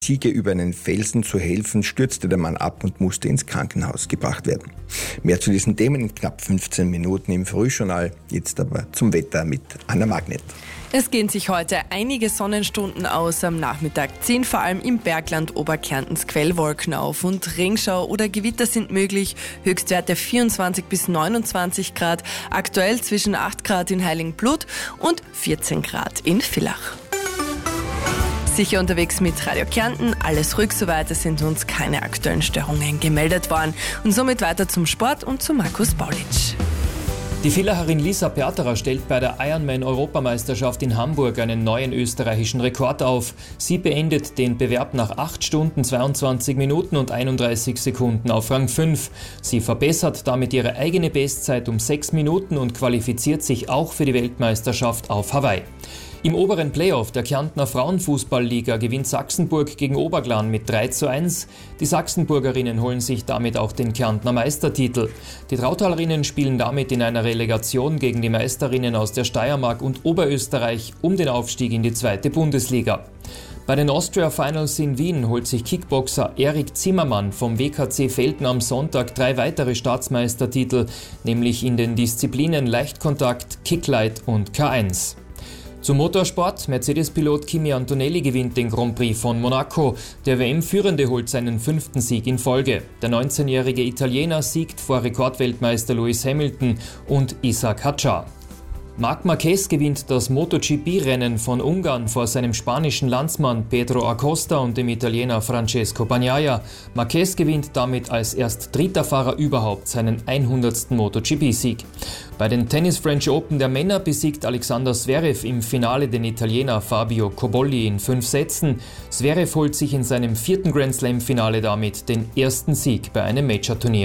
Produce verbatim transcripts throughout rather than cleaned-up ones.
Ziege über einen Felsen zu helfen, stürzte der Mann ab und musste ins Krankenhaus gebracht werden. Mehr zu diesen Themen in knapp fünfzehn Minuten im Frühjournal. Jetzt aber zum Wetter mit Anna Magnet. Es gehen sich heute einige Sonnenstunden aus. Am Nachmittag ziehen vor allem im Bergland Oberkärntens Quellwolken auf und Regenschau oder Gewitter sind möglich. Höchstwerte vierundzwanzig bis neunundzwanzig Grad. Aktuell zwischen acht Grad in Heiligenblut und vierzehn Grad in Villach. Sicher unterwegs mit Radio Kärnten, alles ruhig soweit, es sind uns keine aktuellen Störungen gemeldet worden. Und somit weiter zum Sport und zu Markus Paulitsch. Die Villacherin Lisa Perterer stellt bei der Ironman-Europameisterschaft in Hamburg einen neuen österreichischen Rekord auf. Sie beendet den Bewerb nach acht Stunden, zweiundzwanzig Minuten und einunddreißig Sekunden auf Rang fünf. Sie verbessert damit ihre eigene Bestzeit um sechs Minuten und qualifiziert sich auch für die Weltmeisterschaft auf Hawaii. Im oberen Playoff der Kärntner Frauenfußballliga gewinnt Sachsenburg gegen Oberglan mit drei zu eins. Die Sachsenburgerinnen holen sich damit auch den Kärntner Meistertitel. Die Trautalerinnen spielen damit in einer Relegation gegen die Meisterinnen aus der Steiermark und Oberösterreich um den Aufstieg in die zweite Bundesliga. Bei den Austria Finals in Wien holt sich Kickboxer Erik Zimmermann vom W K C Velten am Sonntag drei weitere Staatsmeistertitel, nämlich in den Disziplinen Leichtkontakt, Kicklight und K eins. Zum Motorsport, Mercedes-Pilot Kimi Antonelli gewinnt den Grand Prix von Monaco. Der W M-Führende holt seinen fünften Sieg in Folge. Der neunzehnjährige Italiener siegt vor Rekordweltmeister Lewis Hamilton und Isaac Hadjar. Marc Marquez gewinnt das MotoGP-Rennen von Ungarn vor seinem spanischen Landsmann Pedro Acosta und dem Italiener Francesco Bagnaia. Marquez gewinnt damit als erst dritter Fahrer überhaupt seinen hundertsten MotoGP-Sieg. Bei den Tennis French Open der Männer besiegt Alexander Zverev im Finale den Italiener Fabio Cobolli in fünf Sätzen. Zverev holt sich in seinem vierten Grand Slam-Finale damit den ersten Sieg bei einem Major-Turnier.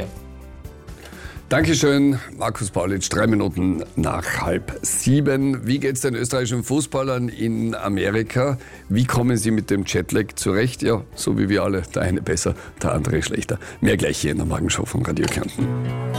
Dankeschön, Markus Paulitsch, drei Minuten nach halb sieben. Wie geht's den österreichischen Fußballern in Amerika? Wie kommen sie mit dem Jetlag zurecht? Ja, so wie wir alle, der eine besser, der andere schlechter. Mehr gleich hier in der Morgenshow von Radio Kärnten.